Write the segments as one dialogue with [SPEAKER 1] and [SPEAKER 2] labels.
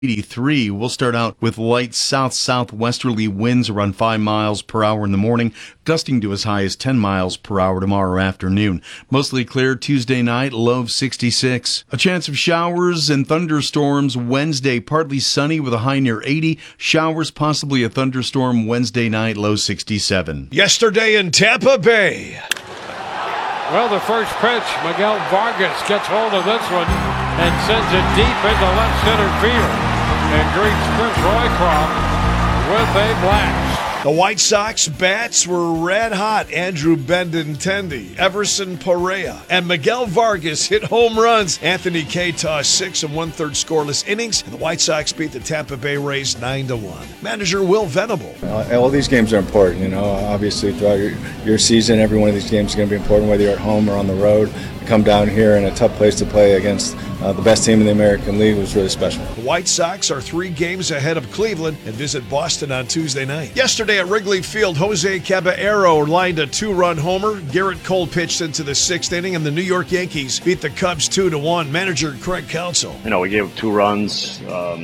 [SPEAKER 1] 83. We'll start out with light south-southwesterly winds around 5 miles per hour in the morning, gusting to as high as 10 miles per hour tomorrow afternoon. Mostly clear Tuesday night, low of 66. A chance of showers and thunderstorms Wednesday, partly sunny with a high near 80. Showers, possibly a thunderstorm Wednesday night, low 67.
[SPEAKER 2] Yesterday in Tampa Bay.
[SPEAKER 3] Well, the first pitch, Miguel Vargas gets hold of this one and sends it deep into left center field. And greets Chris Roycroft with a blast.
[SPEAKER 2] The White Sox bats were red hot. Andrew Benintendi, Everson Perea, and Miguel Vargas hit home runs. Anthony Kay tossed 6 1/3 scoreless innings, and the White Sox beat the Tampa Bay Rays 9-1. Manager Will Venable.
[SPEAKER 4] All these games are important, Obviously, throughout your season, every one of these games is going to be important, whether you're at home or on the road. To come down here in a tough place to play against the best team in the American League was really special.
[SPEAKER 2] The White Sox are 3 games ahead of Cleveland and visit Boston on Tuesday night. Yesterday at Wrigley Field, Jose Caballero lined a 2-run homer. Garrett Cole pitched into the 6th inning, and the New York Yankees beat the Cubs 2-1. Manager Craig Counsell.
[SPEAKER 5] We gave 2 runs.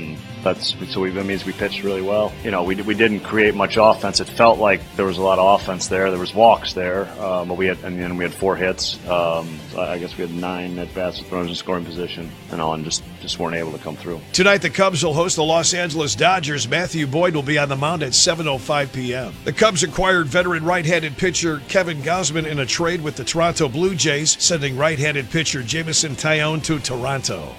[SPEAKER 5] That means we pitched really well. We didn't create much offense. It felt like there was a lot of offense there. There was walks there, but we had 4 hits. I guess we had 9 at bats with runners in scoring position, and just weren't able to come through.
[SPEAKER 2] Tonight, the Cubs will host the Los Angeles Dodgers. Matthew Boyd will be on the mound at 7:05 p.m. The Cubs acquired veteran right-handed pitcher Kevin Gausman in a trade with the Toronto Blue Jays, sending right-handed pitcher Jameson Taillon to Toronto.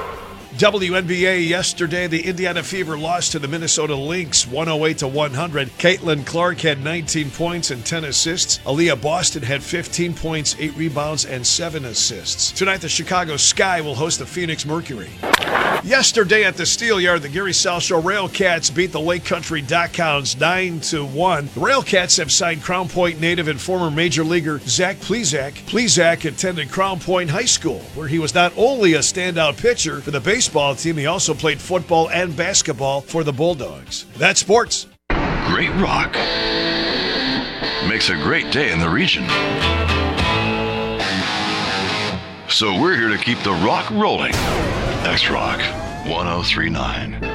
[SPEAKER 2] WNBA yesterday, the Indiana Fever lost to the Minnesota Lynx 108-100. Caitlin Clark had 19 points and 10 assists. Aaliyah Boston had 15 points, 8 rebounds, and 7 assists. Tonight, the Chicago Sky will host the Phoenix Mercury. Yesterday at the Steelyard, the Gary South Shore Railcats beat the Lake Country Dockhounds 9-1. The Railcats have signed Crown Point native and former major leaguer Zach Plesac. Plesac attended Crown Point High School, where he was not only a standout pitcher for the baseball team, he also played football and basketball for the Bulldogs. That's sports.
[SPEAKER 6] Great rock makes a great day in the region. So we're here to keep the rock rolling. X-Rock 1039.